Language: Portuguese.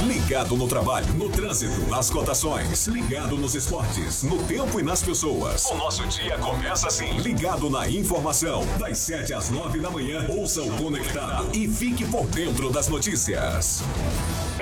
Ligado no trabalho, no trânsito, nas cotações. Ligado nos esportes, no tempo e nas pessoas. O nosso dia começa assim. Ligado na informação. Das 7 às 9 da manhã, ouça o Conectado e fique por dentro das notícias.